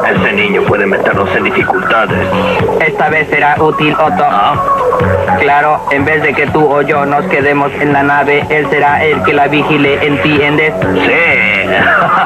Ese niño puede meternos en dificultades. Esta vez será útil, Otto. ¿Ah? Claro, en vez de que tú o yo nos quedemos en la nave, él será el que la vigile, ¿entiendes? Sí.